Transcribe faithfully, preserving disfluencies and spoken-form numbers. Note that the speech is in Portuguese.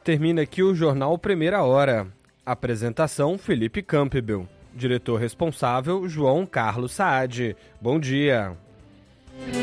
Termina aqui o Jornal Primeira Hora. Apresentação Felipe Campbell. Diretor responsável João Carlos Saad. Bom dia.